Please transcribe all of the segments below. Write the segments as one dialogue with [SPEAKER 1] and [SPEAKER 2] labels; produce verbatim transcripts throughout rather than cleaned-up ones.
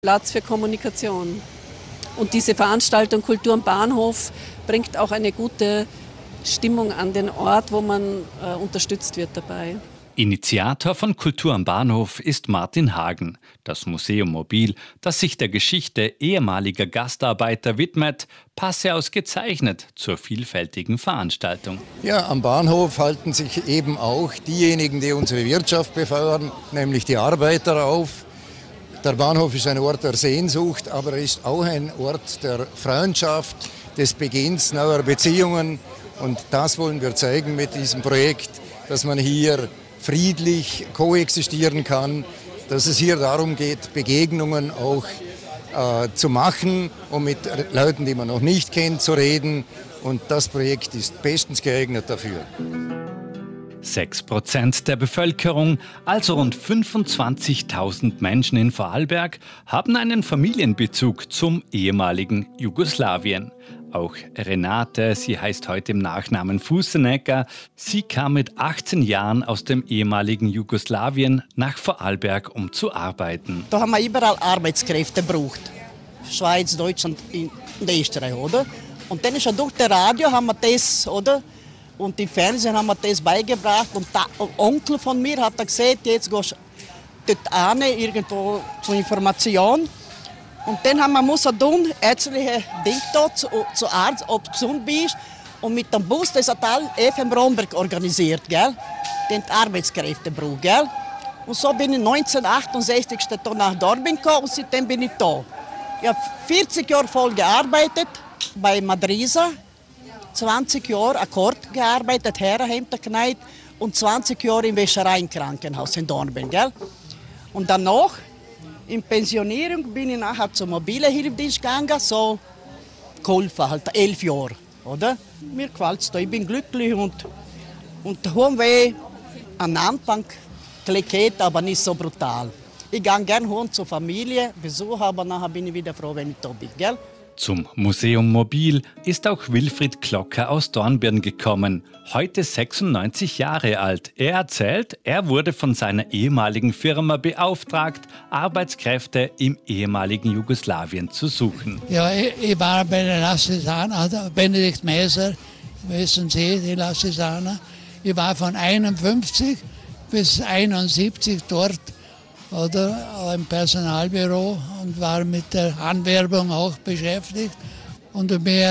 [SPEAKER 1] Platz für Kommunikation. Und diese Veranstaltung Kultur am Bahnhof bringt auch eine gute Stimmung an den Ort, wo man äh, unterstützt wird dabei.
[SPEAKER 2] Initiator von Kultur am Bahnhof ist Martin Hagen. Das Museum Mobil, das sich der Geschichte ehemaliger Gastarbeiter widmet, passe ausgezeichnet zur vielfältigen Veranstaltung.
[SPEAKER 3] Ja, am Bahnhof halten sich eben auch diejenigen, die unsere Wirtschaft befeuern, nämlich die Arbeiter auf. Der Bahnhof ist ein Ort der Sehnsucht, aber er ist auch ein Ort der Freundschaft, des Beginns neuer Beziehungen. Und das wollen wir zeigen mit diesem Projekt, dass man hier friedlich koexistieren kann, dass es hier darum geht, Begegnungen auch äh, zu machen und mit Leuten, die man noch nicht kennt, zu reden. Und das Projekt ist bestens geeignet dafür.
[SPEAKER 2] Sechs Prozent der Bevölkerung, also rund fünfundzwanzigtausend Menschen in Vorarlberg, haben einen Familienbezug zum ehemaligen Jugoslawien. Auch Renate, sie heißt heute im Nachnamen Fusenecker, sie kam mit achtzehn Jahren aus dem ehemaligen Jugoslawien nach Vorarlberg, um zu arbeiten.
[SPEAKER 4] Da haben wir überall Arbeitskräfte gebraucht. Schweiz, Deutschland, in Österreich, oder? Und dann ist ja durch das Radio haben wir das, oder? Und im Fernsehen haben wir das beigebracht. Und der Onkel von mir hat gesagt, jetzt gehst du dort hin, irgendwo zur Information. Und dann haben wir müssen tun, ärztliche Dinge da zu, zu Arzt, ob du gesund bist. Und mit dem Bus, das hat all F M Bromberg organisiert, gell? Den die Arbeitskräfte braucht, gell? Und so bin ich neunzehnhundertachtundsechzig hier nach Dortmund gekommen und seitdem bin ich da. Ich habe vierzig Jahre voll gearbeitet bei Madrisa. zwanzig Jahre Akkord gearbeitet, Herrenhemden genäht und zwanzig Jahre im Wäschereienkrankenhaus in Dornbirn, gell? Und danach, in Pensionierung, bin ich nachher zum mobilen Hilfsdienst gegangen, so geholfen, halt elf Jahre, oder? Mir gefällt es da, ich bin glücklich und, und der Heimweh am Anfang klicket, aber nicht so brutal. Ich gehe gerne heim zur Familie, besuche, aber nachher bin ich wieder froh, wenn ich da bin, gell?
[SPEAKER 2] Zum Museum Mobil ist auch Wilfried Klocker aus Dornbirn gekommen, heute sechsundneunzig Jahre alt. Er erzählt, er wurde von seiner ehemaligen Firma beauftragt, Arbeitskräfte im ehemaligen Jugoslawien zu suchen.
[SPEAKER 5] Ja, ich, ich war bei den Lassisaner, also Benedikt Meiser, wissen Sie, die Lassisaner. Ich war von einundfünfzig bis einundsiebzig dort, oder im Personalbüro und war mit der Anwerbung auch beschäftigt. Und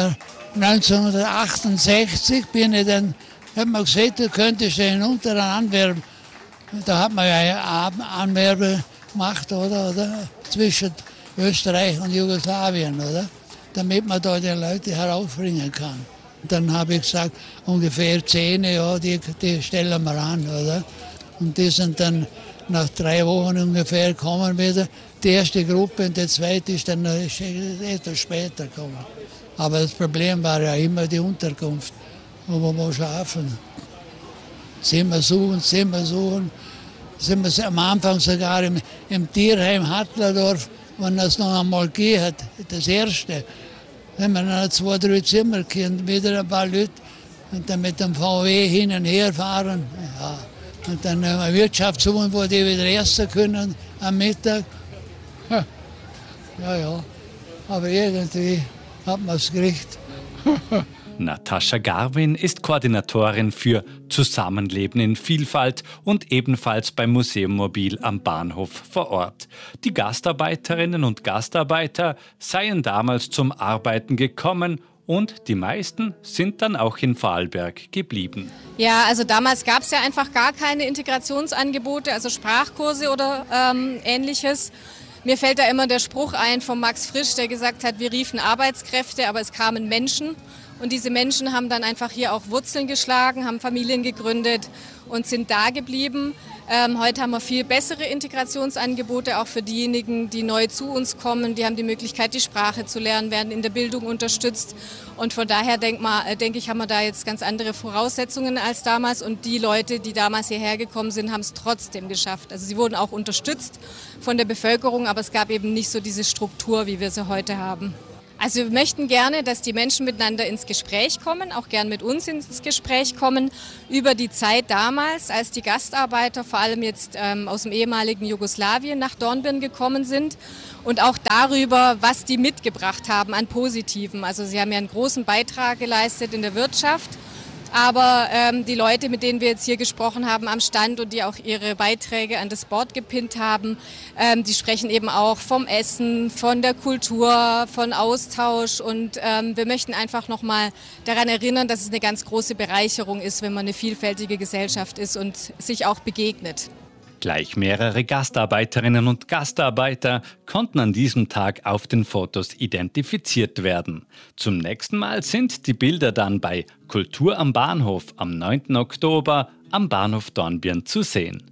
[SPEAKER 5] neunzehnhundertachtundsechzig bin ich dann, hat man gesagt, du könntest den unteren anwerben. Da hat man ja eine Anwerbe gemacht, oder, oder zwischen Österreich und Jugoslawien, oder, damit man da die Leute heraufbringen kann. Und dann habe ich gesagt, ungefähr zehn, ja, die, die stellen wir an, oder. Und die sind dann nach drei Wochen ungefähr kommen wieder. Die erste Gruppe und die zweite ist dann etwas später gekommen. Aber das Problem war ja immer die Unterkunft, wo wir mal schlafen. Zimmer suchen, Zimmer suchen. Sind wir am Anfang sogar im, im Tierheim Hatlerdorf, wenn das noch einmal geht, das erste. Wenn wir dann zwei, drei Zimmer kriegen, wieder ein paar Leute und dann mit dem V W hin und her fahren. Ja. Und dann eine Wirtschaft suchen, wo die wieder essen können am Mittag. Ja, ja, aber irgendwie hat man es gekriegt.
[SPEAKER 2] Natascha Garwin ist Koordinatorin für Zusammenleben in Vielfalt und ebenfalls beim Museum Mobil am Bahnhof vor Ort. Die Gastarbeiterinnen und Gastarbeiter seien damals zum Arbeiten gekommen und die meisten sind dann auch in Vorarlberg geblieben.
[SPEAKER 6] Ja, also damals gab es ja einfach gar keine Integrationsangebote, also Sprachkurse oder ähm, Ähnliches. Mir fällt da immer der Spruch ein von Max Frisch, der gesagt hat, wir riefen Arbeitskräfte, aber es kamen Menschen. Und diese Menschen haben dann einfach hier auch Wurzeln geschlagen, haben Familien gegründet und sind da geblieben. Ähm, heute haben wir viel bessere Integrationsangebote, auch für diejenigen, die neu zu uns kommen. Die haben die Möglichkeit, die Sprache zu lernen, werden in der Bildung unterstützt. Und von daher denke denk ich, haben wir da jetzt ganz andere Voraussetzungen als damals. Und die Leute, die damals hierher gekommen sind, haben es trotzdem geschafft. Also sie wurden auch unterstützt von der Bevölkerung, aber es gab eben nicht so diese Struktur, wie wir sie heute haben. Also wir möchten gerne, dass die Menschen miteinander ins Gespräch kommen, auch gern mit uns ins Gespräch kommen, über die Zeit damals, als die Gastarbeiter, vor allem jetzt ähm, aus dem ehemaligen Jugoslawien, nach Dornbirn gekommen sind und auch darüber, was die mitgebracht haben an Positiven. Also sie haben ja einen großen Beitrag geleistet in der Wirtschaft. Aber ähm, die Leute, mit denen wir jetzt hier gesprochen haben am Stand und die auch ihre Beiträge an das Board gepinnt haben, ähm, die sprechen eben auch vom Essen, von der Kultur, von Austausch. Und ähm, wir möchten einfach nochmal daran erinnern, dass es eine ganz große Bereicherung ist, wenn man eine vielfältige Gesellschaft ist und sich auch begegnet.
[SPEAKER 2] Gleich mehrere Gastarbeiterinnen und Gastarbeiter konnten an diesem Tag auf den Fotos identifiziert werden. Zum nächsten Mal sind die Bilder dann bei Kultur am Bahnhof am neunten Oktober am Bahnhof Dornbirn zu sehen.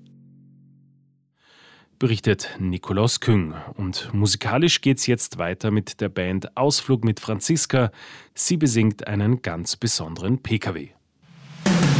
[SPEAKER 7] Berichtet Nikolaus Küng. Und musikalisch geht's jetzt weiter mit der Band Ausflug mit Franziska. Sie besingt einen ganz besonderen P K W.